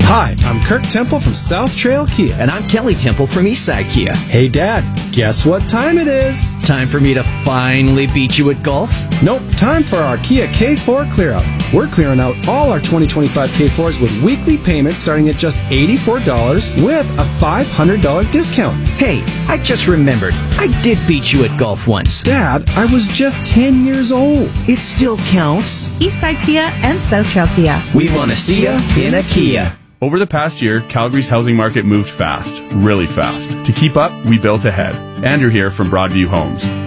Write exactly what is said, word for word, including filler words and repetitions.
Hi, I'm Kirk Temple from South Trail Kia. And I'm Kelly Temple from Eastside Kia. Hey, Dad, guess what time it is? Time for me to finally beat you at golf? Nope, time for our Kia K four clear out. We're clearing out all our twenty twenty-five K fours with weekly payments starting at just eighty-four dollars with a five hundred dollars discount. Hey, I just remembered. I did beat you at golf once. Dad, I was just ten years old. It still counts. Eastside Kia and South Trail Kia. We want to see ya in a Kia. Over the past year, Calgary's housing market moved fast, really fast. To keep up, we built ahead. Andrew here from Broadview Homes.